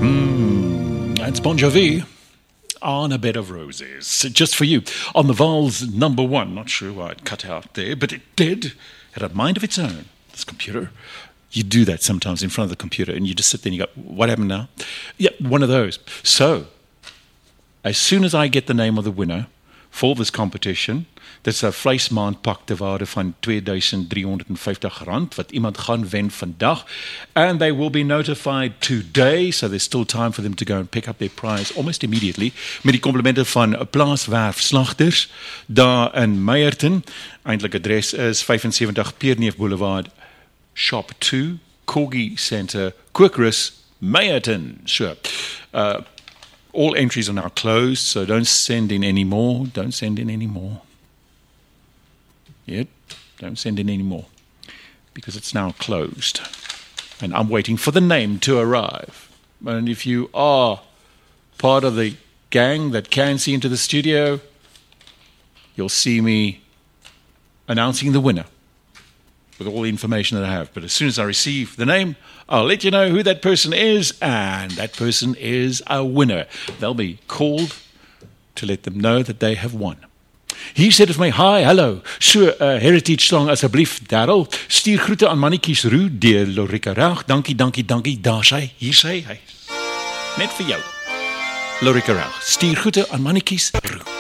It's Bon Jovi on a Bed of Roses. Just for you. On the Vals number one. Not sure why it cut out there, but it did. It had a mind of its own. This computer. You do that sometimes in front of the computer and you just sit there and you go, what happened now? Yeah, one of those. So, as soon as I get the name of the winner for this competition, dis 'n vleismaandpak te waarde van R2,350 wat iemand gaan wen vandag, and they will be notified today, so there's still time for them to go and pick up their prize almost immediately, met die komplimente van Plaaswerf Slagters daar in Meyerton. Eintlik adres is 75 Pierneef Boulevard, Shop 2, Corgi Centre, Quickrus, Meyerton. Sure. All entries are now closed, so don't send in any more. Don't send in any more. Yep, don't send in any more. Because it's now closed. And I'm waiting for the name to arrive. And if you are part of the gang that can see into the studio, you'll see me announcing the winner with all the information that I have. But as soon as I receive the name, I'll let you know who that person is, and that person is a winner. They'll be called to let them know that they have won. Hier sê dit vir my, hi, hallo, so heritage song asseblief, Darryl, stuur groete aan Mannetjies Roo, deur Lorika Raag, dankie, daar sy, hier sy, hy, net vir jou, Lorika Raag, stuur groete aan Mannetjies Roo.